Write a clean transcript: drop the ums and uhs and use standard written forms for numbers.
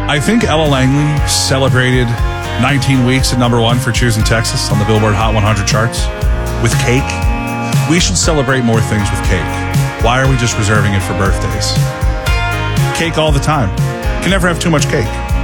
I think Ella Langley celebrated 19 weeks at number 1 for Choosing Texas on the Billboard Hot 100 charts with cake. We should celebrate more things with cake. Why are we just reserving it for birthdays? Cake all the time. You can never have too much cake.